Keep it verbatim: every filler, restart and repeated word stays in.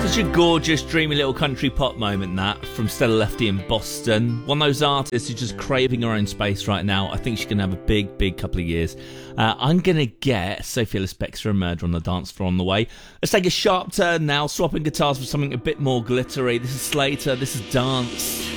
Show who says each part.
Speaker 1: Such a gorgeous, dreamy little country pop moment, that, from Stella Lefty in Boston. One of those artists who's just craving her own space right now. I think she's going to have a big, big couple of years. Uh, I'm going to get Sophie Ellis Bextor and Murder on the Dance Floor on the way. Let's take a sharp turn now, swapping guitars for something a bit more glittery. This is Slater, this is Dance.